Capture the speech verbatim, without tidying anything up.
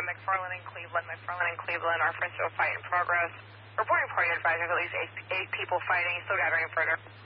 McFarland and Cleveland. McFarland and Cleveland are friends to a fight in progress. Reporting party advisors, at least eight, eight people fighting, still gathering further.